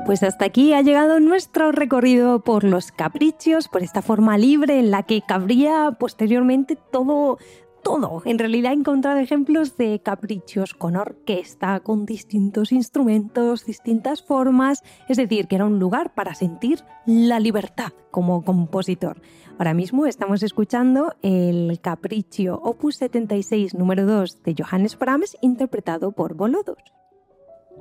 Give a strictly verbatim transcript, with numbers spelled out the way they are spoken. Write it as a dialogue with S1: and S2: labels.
S1: Pues hasta aquí ha llegado nuestro recorrido por los caprichos, por esta forma libre en la que cabría posteriormente todo, todo. En realidad he encontrado ejemplos de caprichos con orquesta, con distintos instrumentos, distintas formas, es decir, que era un lugar para sentir la libertad como compositor. Ahora mismo estamos escuchando el Capriccio opus setenta y seis número dos de Johannes Brahms, interpretado por Volodos.